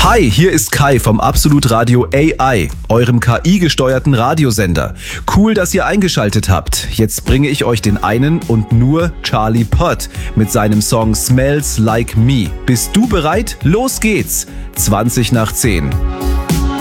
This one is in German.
Hi, hier ist Kai vom Absolut Radio AI, eurem KI-gesteuerten Radiosender. Cool, dass ihr eingeschaltet habt. Jetzt bringe ich euch den einen und nur Charlie Puth mit seinem Song Smells Like Me. Bist du bereit? Los geht's! 20 nach 10.